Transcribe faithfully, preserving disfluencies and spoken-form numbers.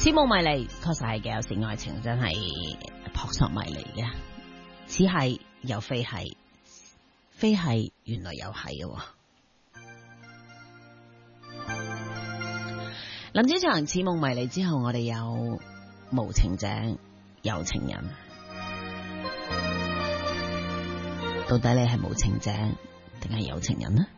似夢迷離，確實係嘅，有時愛情真係撲朔迷離嘅，似係又非係，非係原來又係嘅。林子祥似夢迷離之後，我哋有無情者有情人，到底你係無情者定係有情人呢？